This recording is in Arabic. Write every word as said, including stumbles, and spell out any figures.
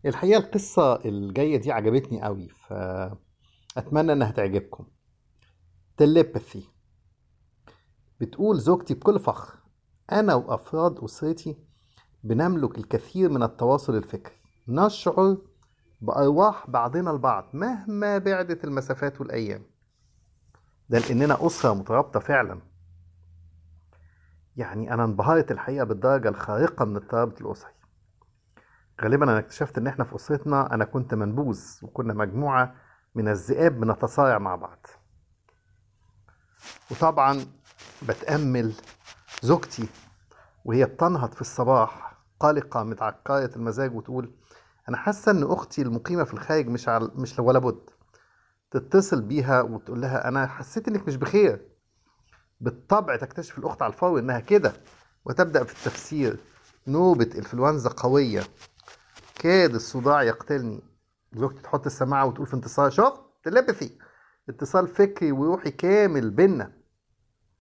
الحقيقة القصة الجاية دي عجبتني قوي، فأتمنى إنها تعجبكم. تليباثي. بتقول زوجتي بكل فخر: أنا وأفراد أسرتي بنملك الكثير من التواصل الفكري، نشعر بأرواح بعضنا البعض مهما بعدت المسافات والأيام. ده لأننا أسرة مترابطة فعلا. يعني أنا انبهرت الحقيقة بالدرجة الخارقة من الترابط الأسري. غالبا أنا اكتشفت إن إحنا في أسرتنا أنا كنت منبوذ، وكنا مجموعة من الذئاب بنتصارع مع بعض. وطبعا بتأمل زوجتي وهي بتنهض في الصباح قلقة متعكرة المزاج وتقول: أنا حاسة إن أختي المقيمة في الخارج مش عل... مش ولا بد. تتصل بيها وتقول لها: أنا حسيت إنك مش بخير. بالطبع تكتشف الأخت على الفور إنها كده، وتبدأ في التفسير: نوبة إنفلونزا قوية، كاد الصداع يقتلني. زوجتي تحط السماعة وتقول في انتصار: شفت؟ تلبثي، اتصال فكري وروحي كامل بينا.